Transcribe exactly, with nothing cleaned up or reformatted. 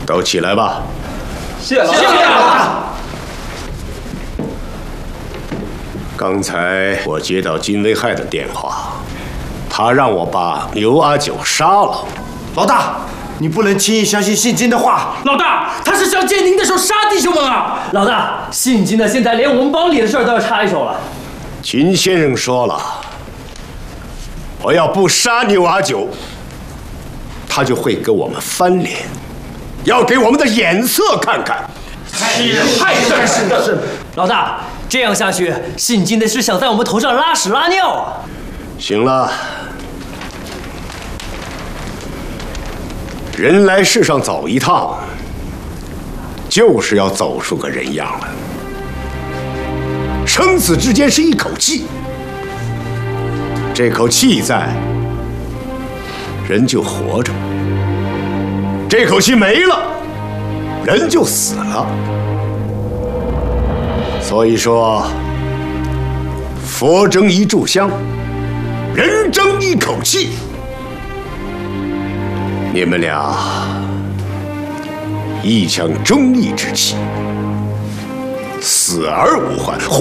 都起来吧。 谢老大。谢老大。 刚才我接到金威害的电话，他让我把牛阿九杀了。 老大，你不能轻易相信信金的话。 老大，他是想借您的手杀弟兄们啊！ 老大，信金呢，现在连我们帮里的事儿都要插一手了。 秦先生说了，我要不杀牛阿九，他就会给我们翻脸，要给我们的眼色看看。 是，太是是是。 老大，这样下去，信金的是想在我们头上拉屎拉尿啊！ 行了，人来世上走一趟，就是要走出个人样来。生死之间是一口气，这口气在，人就活着；这口气没了，人就死了。所以说，佛争一炷香，人争一口气。你们俩一腔忠义之气，死而无憾。